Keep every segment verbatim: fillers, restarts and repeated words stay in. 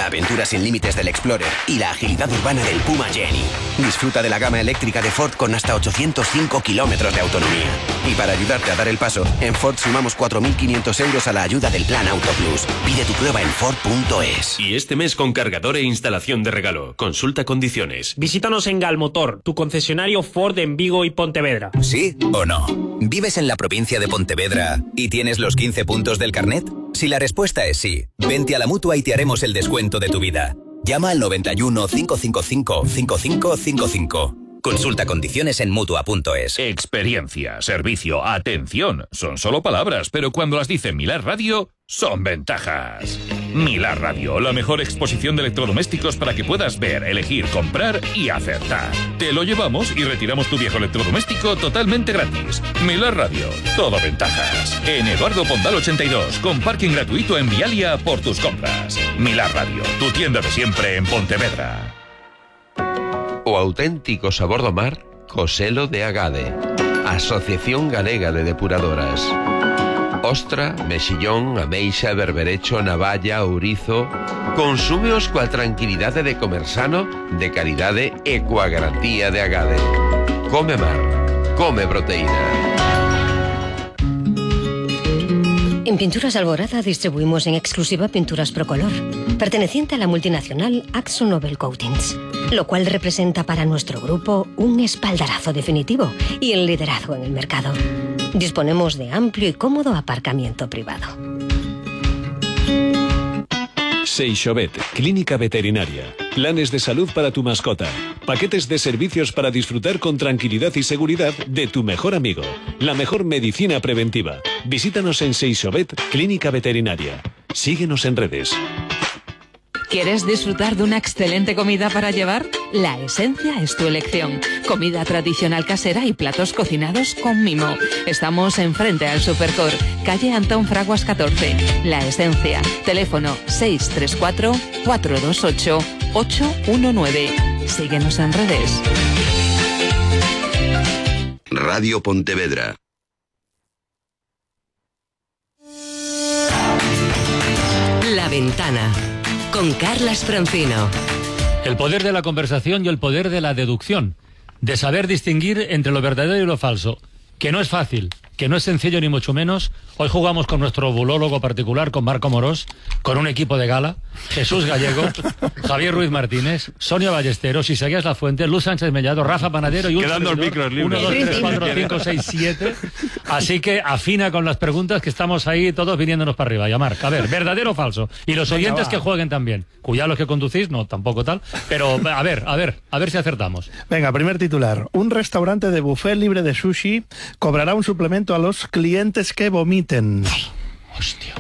la aventura sin límites del Explorer y la agilidad urbana del Puma Jenny. Disfruta de la gama eléctrica de Ford con hasta ochocientos cinco kilómetros de autonomía. Y para ayudarte a dar el paso, en Ford sumamos cuatro mil quinientos euros a la ayuda del Plan Auto Plus. Pide tu prueba en Ford punto es. Y este mes con cargador e instalación de regalo. Consulta condiciones. Visítanos en Galmotor, tu concesionario Ford en Vigo y Pontevedra. ¿Sí o no? ¿Vives en la provincia de Pontevedra y tienes los quince puntos del carnet? Si la respuesta es sí, vente a la Mutua y te haremos el descuento de tu vida. Llama al noventa y uno, cinco cinco cinco, cinco cinco cinco cinco. Consulta condiciones en Mutua punto es. Experiencia, servicio, atención. Son solo palabras, pero cuando las dice Milar Radio, son ventajas. Milar Radio, la mejor exposición de electrodomésticos para que puedas ver, elegir, comprar y acertar. Te lo llevamos y retiramos tu viejo electrodoméstico totalmente gratis. Milar Radio, todo ventajas. En Eduardo Pondal ochenta y dos, con parking gratuito en Vialia por tus compras. Milar Radio, tu tienda de siempre en Pontevedra. O auténtico sabor do mar co selo de Agade, Asociación Galega de Depuradoras. Ostra, mexillón, ameixa, berberecho, navalla, ourizo. Consúmeos coa tranquilidade de comer sano, de calidade e coa garantía de Agade. Come mar, come proteína. En Pinturas Alborada distribuimos en exclusiva pinturas Procolor, perteneciente a la multinacional Akzo Nobel Coatings, lo cual representa para nuestro grupo un espaldarazo definitivo y el liderazgo en el mercado. Disponemos de amplio y cómodo aparcamiento privado. Seixovet, clínica veterinaria. Planes de salud para tu mascota. Paquetes de servicios para disfrutar con tranquilidad y seguridad de tu mejor amigo. La mejor medicina preventiva. Visítanos en Seixovet, clínica veterinaria. Síguenos en redes. ¿Quieres disfrutar de una excelente comida para llevar? La Esencia es tu elección. Comida tradicional casera y platos cocinados con mimo. Estamos enfrente al Supercor, calle Antón Fraguas catorce. La Esencia. Teléfono seis tres cuatro, cuatro dos ocho, ocho uno nueve. Síguenos en redes. Radio Pontevedra. La Ventana, con Carlas Francino. El poder de la conversación y el poder de la deducción, de saber distinguir entre lo verdadero y lo falso, que no es fácil, que no es sencillo ni mucho menos. Hoy jugamos con nuestro bulólogo particular, con Marco Morós, con un equipo de gala, Jesús Gallego, Javier Ruiz Martínez, Sonia Ballesteros, Isaías Lafuente, Luz Sánchez Mellado, Rafa Panadero y un Quedan dos micros libres. uno, dos, tres, cuatro, cinco, seis, siete. Así que afina con las preguntas, que estamos ahí todos viniéndonos para arriba. Y a Marc, a ver, ¿verdadero o falso? Y los oyentes que jueguen también. Cuidado los que conducís, no, tampoco tal. Pero a ver, a ver, a ver si acertamos. Venga, primer titular. Un restaurante de buffet libre de sushi cobrará un suplemento a los clientes que vomiten. Hostia.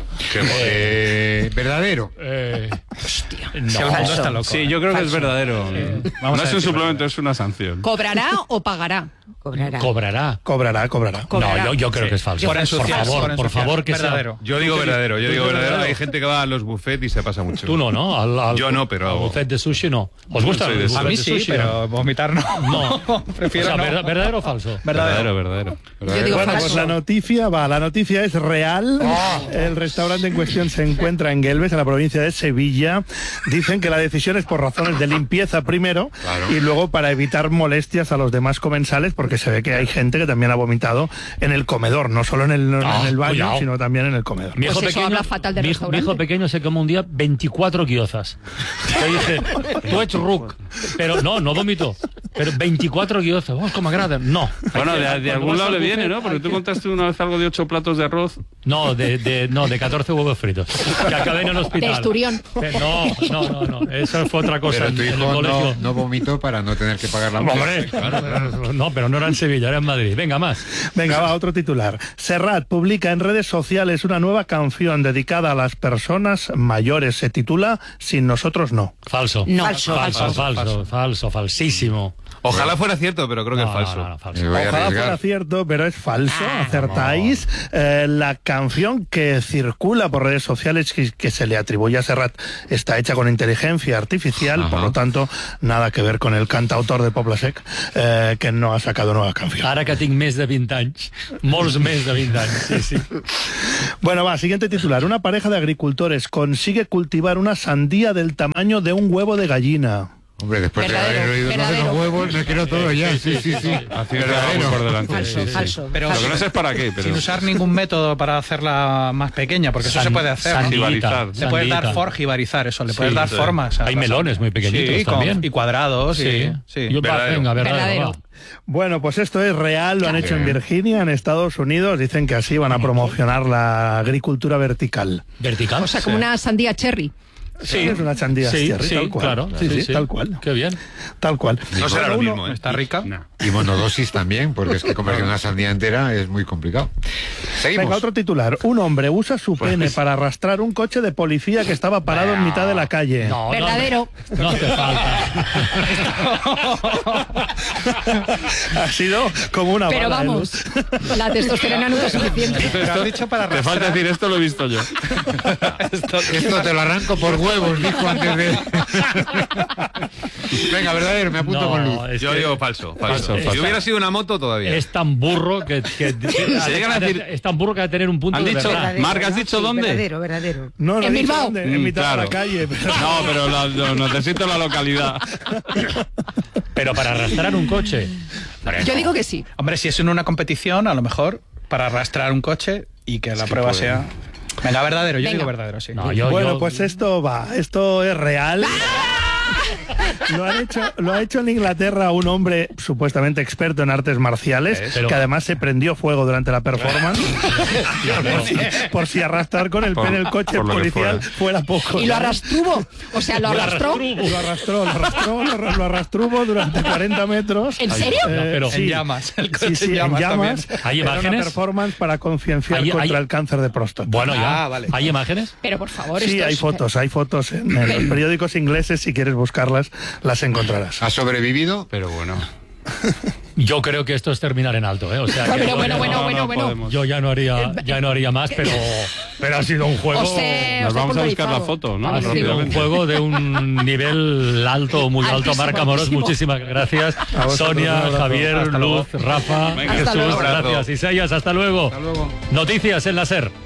Eh, ¿Verdadero? Eh, hostia. No, si el mundo está loco. Sí, yo creo Falso. que es verdadero. Eh, no es un decir, suplemento, es una sanción. ¿Cobrará o pagará? Cobrará. Cobrará. Cobrará, cobrará. No, yo, yo creo Sí. que es falso. Por Por, ensuciar, favor, por por favor, ensuciar. que Verdadero. sea. Yo digo verdadero, yo ¿Tú digo dices verdadero. Hay gente que va a los buffets y se pasa mucho. Tú no, ¿no? Al, al, Yo no, pero... Al buffet de sushi no. ¿Os gusta? Soy de el buffet A mí de sí, sushi, pero vomitar no. No. Prefiero O sea, no. ¿verdad- ¿verdadero o falso? Verdadero, verdadero. Yo digo Bueno, falso. pues la noticia va, la noticia es real. El restaurante en cuestión se encuentra en Guelves, en la provincia de Sevilla. Dicen que la decisión es por razones de limpieza primero, Claro. y luego para evitar molestias a los demás comensales, porque se ve que hay gente que también ha vomitado en el comedor, no solo en el, no Ah, en el baño, cuidado. sino también en el comedor. Mi hijo, Pues eso pequeño, habla fatal del mi, hijo, mi restaurante. hijo pequeño se come un día veinticuatro guiozas. Yo dije, tú ets ruc. Pero no, no vomito. Pero veinticuatro guiozas, vamos, como agrada. No. Bueno, Hay que- de, de cuando algún vas lado al le buffet, viene, ¿no? Porque hay tú que- contaste una vez algo de ocho platos de arroz. No, de, de, no, de catorce huevos fritos. Que acabé en el hospital. De esturión. Eh, No, no, no, no. Eso fue otra cosa. Pero en, tu en el hijo colegio. no, no vomitó para no tener que pagar la multa. Hombre, no, pero no era en Sevilla, era en Madrid. Venga, más. Venga, va, otro titular. Serrat publica en redes sociales una nueva canción dedicada a las personas mayores. Se titula Sin nosotros no. Falso. No. Falso, falso, falso, falso, falsísimo. Ojalá fuera cierto, pero creo que No, es falso. no, no, falso. Me voy a Ojalá arriesgar. fuera cierto, pero es falso. Acertáis. Eh, la canción que circula por redes sociales, que, que se le atribuye a Serrat está hecha con inteligencia artificial, Ajá. por lo tanto, nada que ver con el cantautor de Poble Sec, eh, que no ha sacado nueva canción. Ara que tinc més de vint anys, molts més de vint anys, sí, sí. Bueno, va, siguiente titular. Una pareja de agricultores consigue cultivar una sandía del tamaño de un huevo de gallina. Hombre, después Verdadero, de haber oído no verdadero. los huevos, me quiero todo ya. Sí, sí, sí. Así Verdadero. por delante. Falso, Sí, sí. falso. Pero Lo que no sé es para qué, pero... sin usar ningún método para hacerla más pequeña, porque eso San- se puede hacer. ¿no? sandita, Jibarizar. Le puedes dar sandita. forjibarizar, eso, le puedes Sí, dar sí. formas. a Hay la melones sandía. muy pequeñitos Sí, con- también. y cuadrados. Sí, y, sí. Yo, va, Verdadero. venga, verdadero, Verdadero. va. Bueno, pues esto es real, lo han hecho en Virginia, en Estados Unidos. Dicen que así van a promocionar la agricultura vertical. ¿Vertical? O sea, como una sandía cherry. Sí, es una sandía sí, cherry, sí, tal cual. claro. Sí, sí, tal cual. Qué bien. Tal cual. No será lo Uno- mismo, ¿eh? ¿Está rica? No. Y monodosis también, porque es que comer una sandía entera es muy complicado. Seguimos. Venga, otro titular. Un hombre usa su Pues- pene para arrastrar un coche de policía que estaba parado en mitad de la calle. No, Verdadero. No, no hace falta. Ha sido como una Pero bala, ¿eh, vamos, Luz? la testosterona nunca es suficiente. Pero has dicho para Te falta arrastrar. decir esto, lo he visto yo. Esto te lo arranco por huevos, dijo antes de... Venga, verdadero, me apunto No, con luz. es Yo que digo falso, falso. Falso, Si falso. hubiera sido una moto, todavía. es tan burro que, que, que- llegan a decir- es tan burro que ha de tener un punto Han de dicho- verdad. Verdadero, Marc, ¿has ¿no? dicho Sí, dónde? Verdadero, verdadero. No, no En he dicho Bilbao. dónde, en mitad claro. de la calle. pero- No, pero la- lo- necesito la localidad. Pero para arrastrar un coche. Yo digo que sí. Hombre, si es en una competición, a lo mejor para arrastrar un coche y que la prueba sea... Venga, verdadero, yo Venga. digo verdadero, sí. No, yo, Bueno, yo- pues esto va, esto es real. Lo, han hecho, lo ha hecho en Inglaterra un hombre supuestamente experto en artes marciales, Pero- que además se prendió fuego durante la performance, por, si, por si arrastrar con el Por- pene el coche por lo que policial fuera poco. Y lo ¿sabes? arrastruvo. O sea, lo arrastró. Lo arrastró, lo arrastró, lo, lo arrastruvo durante cuarenta metros. ¿En serio? No, pero- En llamas, el coche sí, sí, en llamas en llamas. también. ¿Hay Era una imágenes? performance para concienciar Hay- contra hay- el cáncer de próstata. Bueno, ya. Ah, vale. ¿Hay imágenes? Pero por favor, Sí, esto hay es- fotos, hay fotos en, en los periódicos ingleses, si quieres buscarlas, las encontrarás. ¿Ha sobrevivido? Pero bueno. Yo creo que esto es terminar en alto, ¿eh? O sea, que Pero yo bueno, ya bueno, no- bueno, no bueno. podemos. Yo ya no haría, ya no haría más, pero, pero ha sido un juego. Os he- Nos os he vamos a buscar la pulverizado. foto, ¿no? Ha sido un Rápidamente. juego de un nivel alto, muy alto. Altísimo, Marc Amorós, altísimo. muchísimas gracias. vosotros, un Sonia, abrazo. Javier, Hasta luego. Luz, Rafa, Venga, Jesús, hasta luego. gracias. Isaías, hasta luego. Hasta luego. Noticias en la SER.